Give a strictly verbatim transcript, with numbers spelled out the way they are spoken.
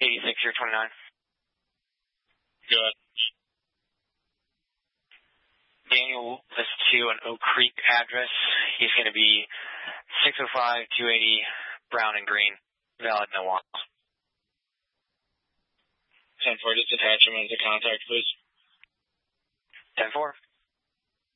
eighty-six, year twenty-nine. Good. Daniel list to an Oak Creek address. He's going to be six oh five, two eighty, Brown and Green, valid Milwaukee. ten four, just attach him as a contact, please. ten four.